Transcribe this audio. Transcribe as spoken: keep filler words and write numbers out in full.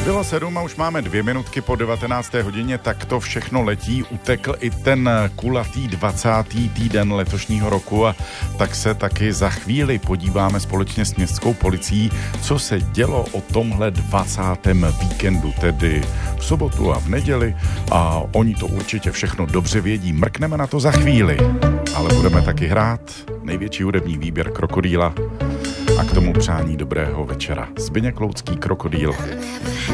Bylo sedm a už máme dvě minutky po devatenácté hodině, tak to všechno letí. Utekl i ten kulatý dvacátý týden letošního roku a tak se taky za chvíli podíváme společně s městskou policií, co se dělo o tomhle dvacátém víkendu, tedy v sobotu a v neděli, a oni to určitě všechno dobře vědí. Mrkneme na to za chvíli, ale budeme taky hrát největší hudební výběr Krokodýla a k tomu přání dobrého večera. Zbyněk Loucký, Krokodýl.